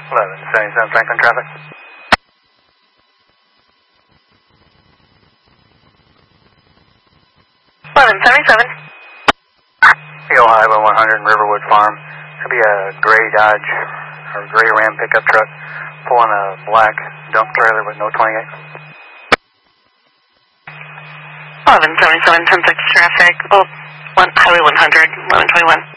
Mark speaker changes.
Speaker 1: 1177 Franklin traffic.
Speaker 2: 1177.
Speaker 1: Hill Highway 100 Riverwood Farm. Could be a gray Dodge or gray Ram pickup truck pulling a black dump trailer with no 28.
Speaker 2: 1177 10-6 traffic. Oh, Highway 100, 1121.